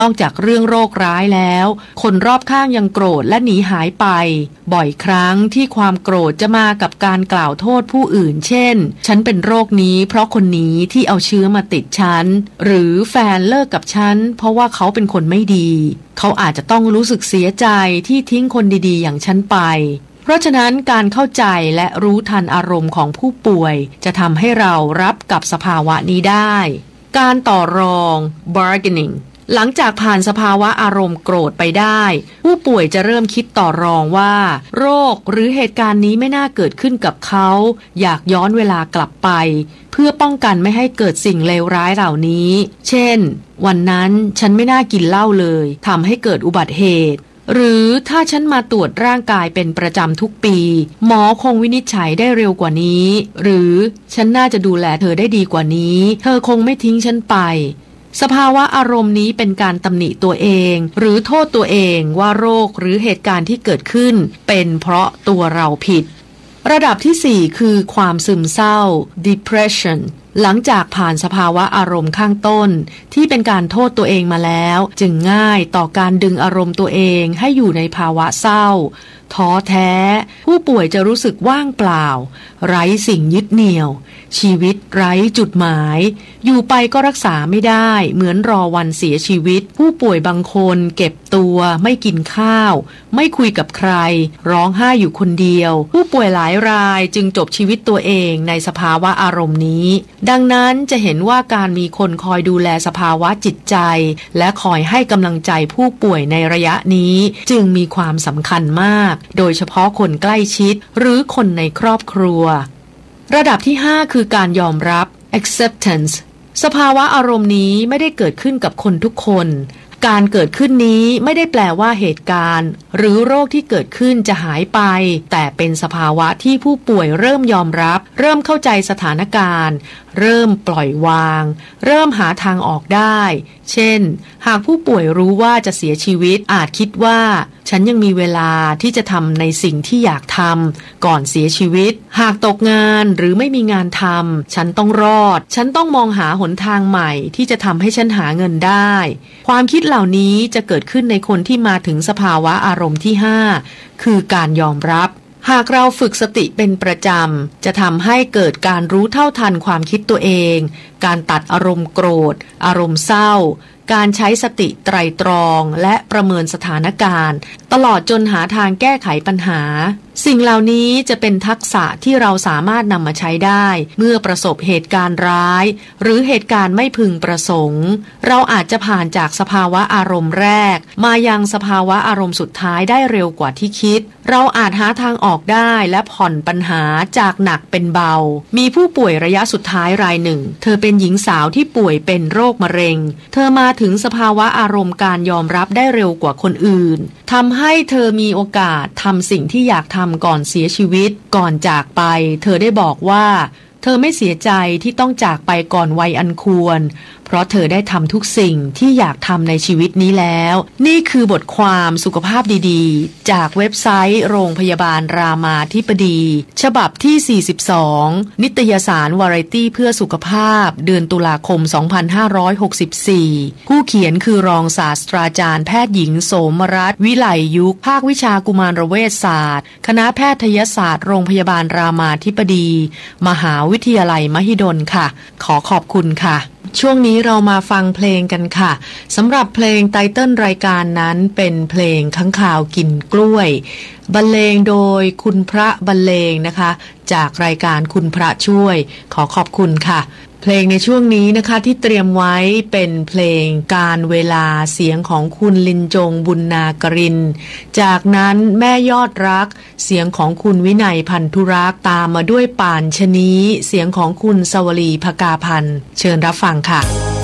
นอกจากเรื่องโรคร้ายแล้วคนรอบข้างยังโกรธและหนีหายไปบ่อยครั้งที่ความโกรธจะมากับการกล่าวโทษผู้อื่นเช่นฉันเป็นโรคนี้เพราะคนนี้ที่เอาเชื้อมาติดฉันหรือแฟนเลิกกับฉันเพราะว่าเขาเป็นคนไม่ดีเขาอาจจะต้องรู้สึกเสียใจที่ทิ้งคนดีๆอย่างฉันไปเพราะฉะนั้นการเข้าใจและรู้ทันอารมณ์ของผู้ป่วยจะทำให้เรารับกับสภาวะนี้ได้การต่อรอง bargainingหลังจากผ่านสภาวะอารมณ์โกรธไปได้ผู้ป่วยจะเริ่มคิดต่อรองว่าโรคหรือเหตุการณ์นี้ไม่น่าเกิดขึ้นกับเขาอยากย้อนเวลากลับไปเพื่อป้องกันไม่ให้เกิดสิ่งเลวร้ายเหล่านี้เช่นวันนั้นฉันไม่น่ากินเหล้าเลยทำให้เกิดอุบัติเหตุหรือถ้าฉันมาตรวจร่างกายเป็นประจำทุกปีหมอคงวินิจฉัยได้เร็วกว่านี้หรือฉันน่าจะดูแลเธอได้ดีกว่านี้เธอคงไม่ทิ้งฉันไปสภาวะอารมณ์นี้เป็นการตำหนิตัวเองหรือโทษตัวเองว่าโรคหรือเหตุการณ์ที่เกิดขึ้นเป็นเพราะตัวเราผิดระดับที่4คือความซึมเศร้า depression หลังจากผ่านสภาวะอารมณ์ข้างต้นที่เป็นการโทษตัวเองมาแล้วจึงง่ายต่อการดึงอารมณ์ตัวเองให้อยู่ในภาวะเศร้าท้อแท้ผู้ป่วยจะรู้สึกว่างเปล่าไร้สิ่งยึดเหนี่ยวชีวิตไร้จุดหมายอยู่ไปก็รักษาไม่ได้เหมือนรอวันเสียชีวิตผู้ป่วยบางคนเก็บตัวไม่กินข้าวไม่คุยกับใครร้องไห้อยู่คนเดียวผู้ป่วยหลายรายจึงจบชีวิตตัวเองในสภาวะอารมณ์นี้ดังนั้นจะเห็นว่าการมีคนคอยดูแลสภาวะจิตใจและคอยให้กำลังใจผู้ป่วยในระยะนี้จึงมีความสำคัญมากโดยเฉพาะคนใกล้ชิดหรือคนในครอบครัวระดับที่5คือการยอมรับ acceptance สภาวะอารมณ์นี้ไม่ได้เกิดขึ้นกับคนทุกคนการเกิดขึ้นนี้ไม่ได้แปลว่าเหตุการณ์หรือโรคที่เกิดขึ้นจะหายไปแต่เป็นสภาวะที่ผู้ป่วยเริ่มยอมรับเริ่มเข้าใจสถานการณ์เริ่มปล่อยวางเริ่มหาทางออกได้เช่นหากผู้ป่วยรู้ว่าจะเสียชีวิตอาจคิดว่าฉันยังมีเวลาที่จะทำในสิ่งที่อยากทำก่อนเสียชีวิตหากตกงานหรือไม่มีงานทำฉันต้องรอดฉันต้องมองหาหนทางใหม่ที่จะทำให้ฉันหาเงินได้ความคิดเหล่านี้จะเกิดขึ้นในคนที่มาถึงสภาวะอารมณ์ที่5คือการยอมรับหากเราฝึกสติเป็นประจำจะทำให้เกิดการรู้เท่าทันความคิดตัวเองการตัดอารมณ์โกรธอารมณ์เศร้าการใช้สติไตร่ตรองและประเมินสถานการณ์ตลอดจนหาทางแก้ไขปัญหาสิ่งเหล่านี้จะเป็นทักษะที่เราสามารถนำมาใช้ได้เมื่อประสบเหตุการณ์ร้ายหรือเหตุการณ์ไม่พึงประสงค์เราอาจจะผ่านจากสภาวะอารมณ์แรกมายังสภาวะอารมณ์สุดท้ายได้เร็วกว่าที่คิดเราอาจหาทางออกได้และผ่อนปัญหาจากหนักเป็นเบามีผู้ป่วยระยะสุดท้ายรายหนึ่งเธอเป็นหญิงสาวที่ป่วยเป็นโรคมะเร็งเธอมาถึงสภาวะอารมณ์การยอมรับได้เร็วกว่าคนอื่นทำให้เธอมีโอกาสทำสิ่งที่อยากทำก่อนเสียชีวิตก่อนจากไปเธอได้บอกว่าเธอไม่เสียใจที่ต้องจากไปก่อนวัยอันควรเพราะเธอได้ทำทุกสิ่งที่อยากทำในชีวิตนี้แล้วนี่คือบทความสุขภาพดีๆจากเว็บไซต์โรงพยาบาลรามาธิบดีฉบับที่42นิตยสารวาไรตี้เพื่อสุขภาพเดือนตุลาคม2564ผู้เขียนคือรองศาสตราจารย์แพทย์หญิงโสมรัตน์วิไลยุกภาควิชากุมารเวชศาสตร์คณะแพทยศาสตร์โรงพยาบาลรามาธิบดีมหาวิทยาลัยมหิดลค่ะขอขอบคุณค่ะช่วงนี้เรามาฟังเพลงกันค่ะสำหรับเพลงไตเติ้ลรายการนั้นเป็นเพลงค้างคาวกินกล้วยบรรเลงโดยคุณพระบรรเลงนะคะจากรายการคุณพระช่วยขอขอบคุณค่ะเพลงในช่วงนี้นะคะที่เตรียมไว้เป็นเพลงการเวลาเสียงของคุณลินจงบุญนากรินจากนั้นแม่ยอดรักเสียงของคุณวินัยพันธุรักษ์ตามมาด้วยป่านชนีเสียงของคุณสวลีภกาพันธ์เชิญรับฟังค่ะ